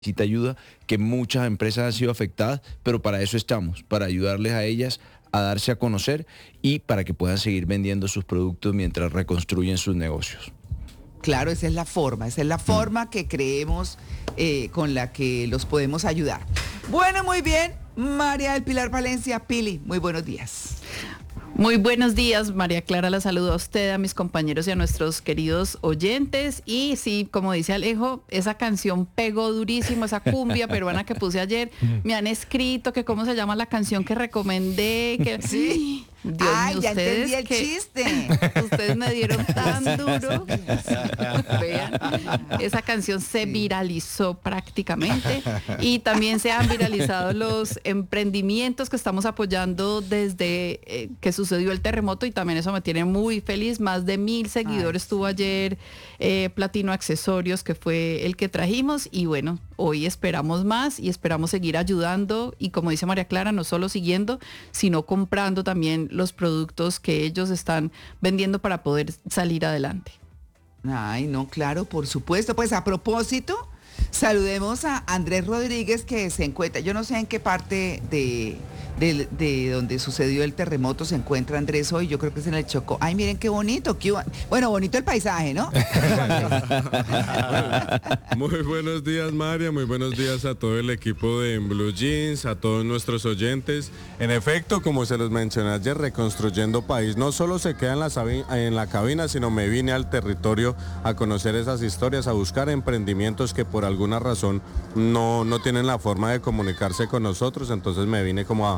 necesita ayuda, que muchas empresas han sido afectadas, pero para eso estamos, para ayudarles a ellas a darse a conocer y para que puedan seguir vendiendo sus productos mientras reconstruyen sus negocios. Claro, esa es la forma que creemos con la que los podemos ayudar. Bueno, muy bien, María del Pilar Valencia, Pili, muy buenos días. Muy buenos días, María Clara, la saludo a usted, a mis compañeros y a nuestros queridos oyentes. Y sí, como dice Alejo, esa canción pegó durísimo, esa cumbia peruana que puse ayer. Me han escrito que cómo se llama la canción que recomendé, que sí. Dios mío, ya ustedes entendí el chiste. Ustedes me dieron tan duro. Vean, esa canción se viralizó prácticamente y también se han viralizado los emprendimientos que estamos apoyando desde que sucedió el terremoto y también eso me tiene muy feliz. Más de 1,000 seguidores tuvo ayer Platino Accesorios, que fue el que trajimos, y bueno, hoy esperamos más y esperamos seguir ayudando y, como dice María Clara, no solo siguiendo, sino comprando también los productos que ellos están vendiendo para poder salir adelante. Ay, no, claro, por supuesto. Pues a propósito, saludemos a Andrés Rodríguez, que se encuentra, yo no sé en qué parte de donde sucedió el terremoto se encuentra Andrés hoy, yo creo que es en el Chocó. Ay, miren qué bonito, bueno, bonito el paisaje, ¿no? Muy buenos días, María, muy buenos días a todo el equipo de En Blue Jeans, a todos nuestros oyentes. En efecto, como se los mencioné ayer, Reconstruyendo País no solo se queda en la cabina, sino me vine al territorio a conocer esas historias, a buscar emprendimientos que por alguna razón no tienen la forma de comunicarse con nosotros, entonces me vine como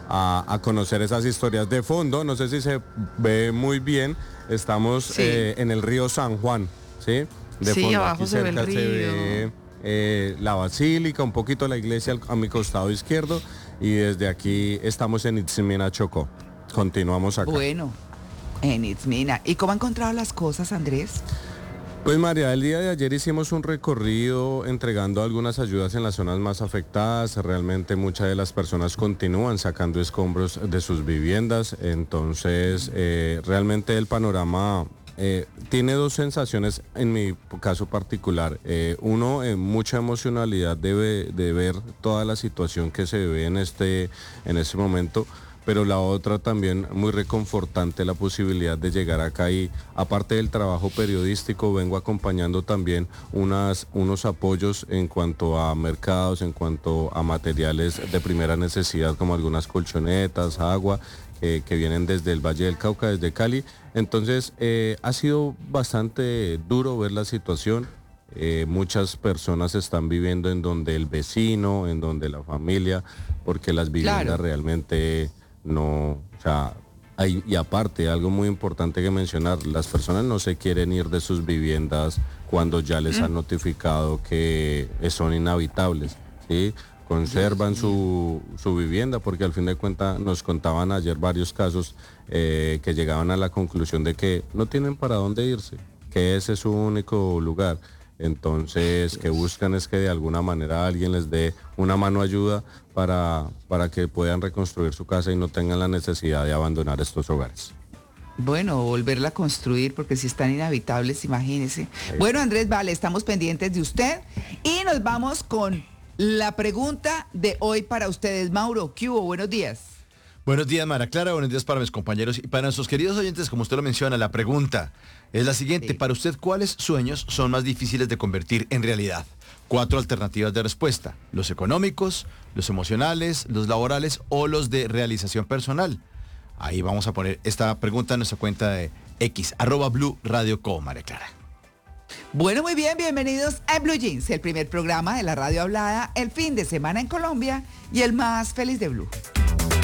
a conocer esas historias de fondo. No sé si se ve muy bien, estamos en el río San Juan, ¿sí? De fondo, abajo aquí cerca se ve la basílica, un poquito la iglesia a mi costado izquierdo, y desde aquí estamos en Itzmina, Chocó. Continuamos acá. Bueno, en Itzmina. ¿Y cómo ha encontrado las cosas, Andrés? Pues María, el día de ayer hicimos un recorrido entregando algunas ayudas en las zonas más afectadas. Realmente muchas de las personas continúan sacando escombros de sus viviendas. Entonces, realmente el panorama tiene dos sensaciones en mi caso particular. Uno, mucha emocionalidad de ver toda la situación que se ve en este momento. Pero la otra también muy reconfortante, la posibilidad de llegar acá, y aparte del trabajo periodístico vengo acompañando también unos apoyos en cuanto a mercados, en cuanto a materiales de primera necesidad como algunas colchonetas, agua, que vienen desde el Valle del Cauca, desde Cali. Entonces ha sido bastante duro ver la situación. Muchas personas están viviendo en donde el vecino, en donde la familia, porque las viviendas realmente no, o sea, y aparte, algo muy importante que mencionar, las personas no se quieren ir de sus viviendas cuando ya les han notificado que son inhabitables, ¿sí? Conservan su vivienda, porque al fin de cuentas nos contaban ayer varios casos que llegaban a la conclusión de que no tienen para dónde irse, que ese es su único lugar. Entonces, que buscan es que de alguna manera alguien les dé una mano ayuda para que puedan reconstruir su casa y no tengan la necesidad de abandonar estos hogares. Bueno, volverla a construir, porque si están inhabitables, imagínense. Bueno, Andrés, vale, estamos pendientes de usted y nos vamos con la pregunta de hoy para ustedes. Mauro, ¿qué hubo? Buenos días. Buenos días, María Clara, buenos días para mis compañeros y para nuestros queridos oyentes. Como usted lo menciona, la pregunta es la siguiente. Para usted, ¿cuáles sueños son más difíciles de convertir en realidad? 4 alternativas de respuesta: los económicos, los emocionales, los laborales o los de realización personal. Ahí vamos a poner esta pregunta en nuestra cuenta de X, @Blue Radio Co, María Clara. Bueno, muy bien, bienvenidos a Blue Jeans, el primer programa de la radio hablada el fin de semana en Colombia y el más feliz de Blue.